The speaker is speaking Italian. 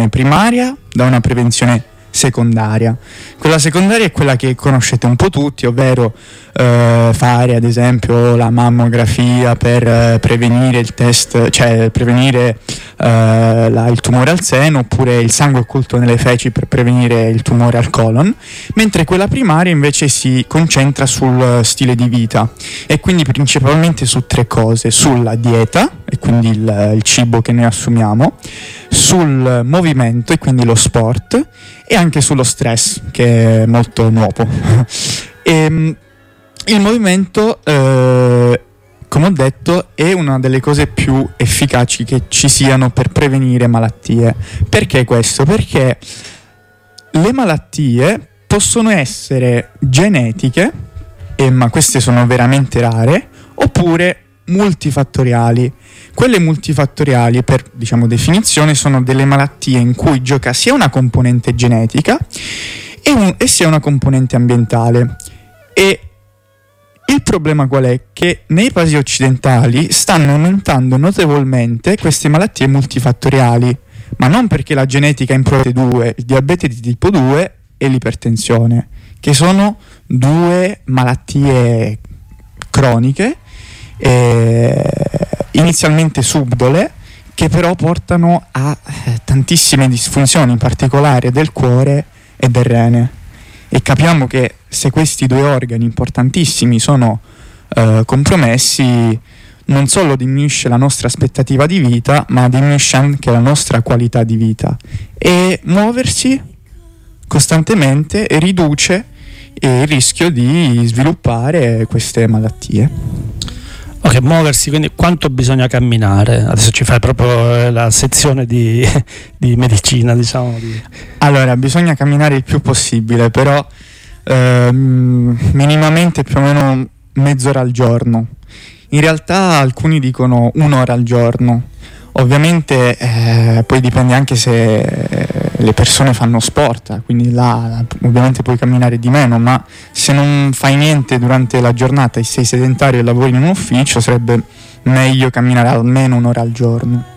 prevenzione primaria da una prevenzione secondaria. Quella secondaria è quella che conoscete un po' tutti, ovvero fare ad esempio la mammografia per prevenire il test, cioè prevenire il tumore al seno, oppure il sangue occulto nelle feci per prevenire il tumore al colon, mentre quella primaria invece si concentra sul stile di vita e quindi principalmente su 3 cose: sulla dieta, e quindi il cibo che noi assumiamo, sul movimento, e quindi lo sport, e anche sullo stress, che è molto nuovo. Il movimento, come ho detto, è una delle cose più efficaci che ci siano per prevenire malattie. Perché questo? Perché le malattie possono essere genetiche, ma queste sono veramente rare, oppure multifattoriali. Quelle multifattoriali, per definizione, sono delle malattie in cui gioca sia una componente genetica e sia una componente ambientale. E il problema qual è? Che nei paesi occidentali stanno aumentando notevolmente queste malattie multifattoriali, ma non perché la genetica in prove 2, il diabete di tipo 2 e l'ipertensione, che sono 2 malattie croniche, inizialmente subdole, che però portano a tantissime disfunzioni, in particolare del cuore e del rene. E capiamo che se questi 2 organi importantissimi sono compromessi, non solo diminuisce la nostra aspettativa di vita, ma diminuisce anche la nostra qualità di vita. E muoversi costantemente riduce il rischio di sviluppare queste malattie. Ok, muoversi, quindi quanto bisogna camminare? Adesso ci fai proprio la sezione di medicina, diciamo. Allora, bisogna camminare il più possibile, però minimamente più o meno mezz'ora al giorno. In realtà alcuni dicono 1 ora al giorno. Ovviamente poi dipende anche se le persone fanno sport, quindi là ovviamente puoi camminare di meno, ma se non fai niente durante la giornata e sei sedentario e lavori in un ufficio, sarebbe meglio camminare almeno 1 ora al giorno.